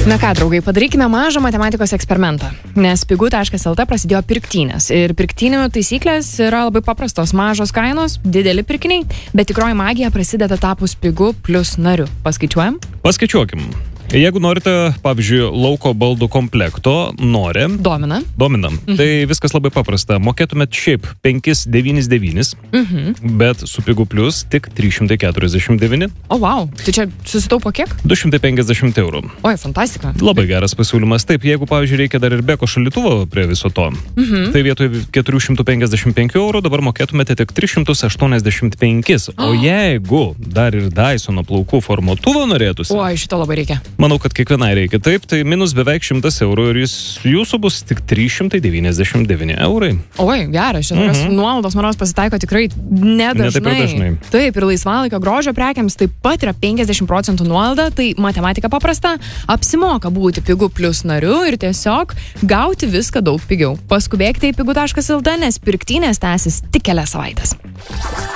Na ką, draugai, padarykime mažą matematikos eksperimentą, nes pigu.lt prasidėjo pirktynės ir pirktynių taisyklės yra labai paprastos, mažos kainos, dideli pirkiniai, bet tikroji magija prasideda tapus Pigu Plus nariu. Paskaičiuojam? Paskaičiuokim. Jeigu norite, pavyzdžiui, lauko baldų komplekto, Domina. Tai viskas labai paprasta. Mokėtumėt šiaip 599, bet su Pigu Plus tik 349. O, wow. Tai čia susitaupo kiek? 250 eurų. Oi, fantastika. Labai geras pasiūlymas. Taip, jeigu, pavyzdžiui, reikia dar ir beko šaldytuvo prie viso to, tai vietoj 455 eurų dabar mokėtumėte tik 385. O jeigu dar ir Dysono plaukų formuotuvo norėtųsi... Oi, šito labai reikia. Manau, kad kiekvienai reikia. Taip, tai minus beveik 100 eurų ir jūsų bus tik 399 eurai. Oi, geras, šitokios nuolaidos, manos, pasitaiko tikrai nedažnai. Taip, ir laisvalaikio grožio prekiams taip pat yra 50% nuolaida, tai matematika paprasta, apsimoka būti Pigu Plus nariu ir tiesiog gauti viską daug pigiau. Paskubėkite į pigu.lt, nes pirktynės tęsis tik kelias savaitės.